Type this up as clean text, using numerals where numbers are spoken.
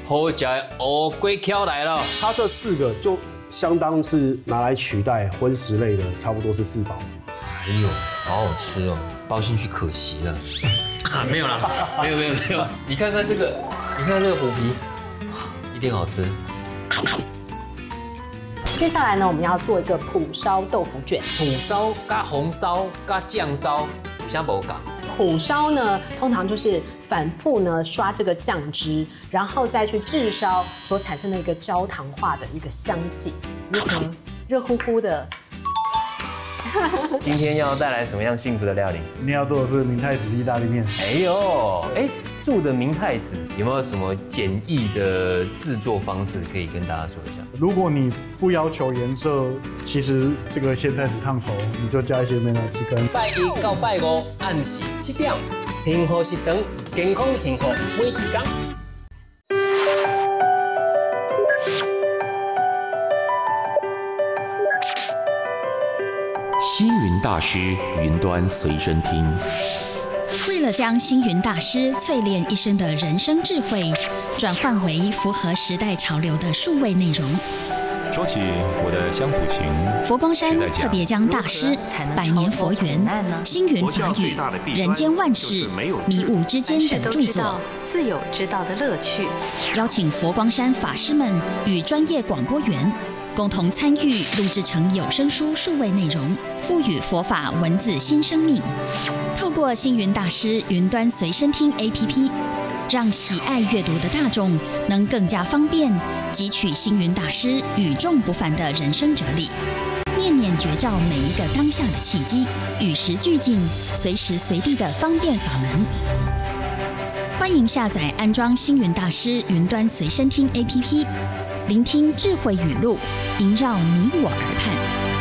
好食的乌龟壳来了。 它这4个就相当是拿来取代荤食类的，差不多是4宝。 哎呦，好好吃哦，包进去可惜了。没有啦，没有。你看看这个虎皮，一定好吃。 接下来呢，我们要做一个蒲烧豆腐卷。 蒲烧加红烧加酱烧，有啥不同？ 蒲烧呢，通常就是反复呢刷这个酱汁，然后再去炙烧所产生的一个焦糖化的一个香气。如何？热乎乎的。 今天要带来什么样幸福的料理？ 今天要做的是明太子意大利面。 素的明太子有没有什么简易的制作方式可以跟大家说一下？ 如果你不要求颜色，其实这个鲜菜子烫熟，你就加一些美乃滋跟。 拜1到拜5暗时7点，幸福是长，健康幸福每一天。 星云大师云端随身听。 为了将星云大师淬炼一生的人生智慧，转换为符合时代潮流的数位内容。 说起我的乡土情， 佛光山特别将大师、百年佛缘、星云法语、人间万事、迷雾之间等著作， 自有知道的乐趣， 邀请佛光山法师们与专业广播员共同参与录制成有声书数位内容，赋予佛法文字新生命。透过星云大师云端随身听 APP， 让喜爱阅读的大众能更加方便汲取星云大师与众不凡的人生哲理，念念觉照每一个当下的契机，与时俱进，随时随地的方便法门。欢迎下载安装星云大师云端随身听 APP， 聆听智慧语录，萦绕你我耳畔。